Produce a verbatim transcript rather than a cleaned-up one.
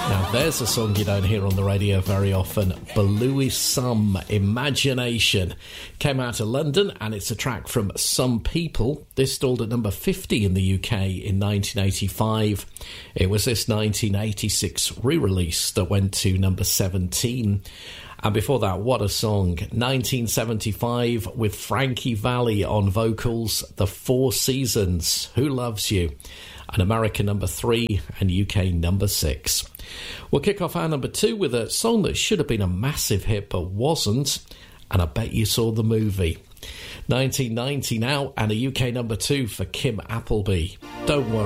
Now there's a song you don't hear on the radio very often, Belouis Some, Imagination. Came out of London and it's a track from Some People. This stalled at number fifty in the U K in nineteen eighty-five. It was this nineteen eighty-six re-release that went to number seventeen. And before that, what a song. nineteen seventy-five with Frankie Valli on vocals, The Four Seasons, Who Loves You? An American number three and U K number six. We'll kick off our number two with a song that should have been a massive hit but wasn't, and I bet you saw the movie. nineteen ninety now, and a U K number two for Kim Appleby. Don't worry.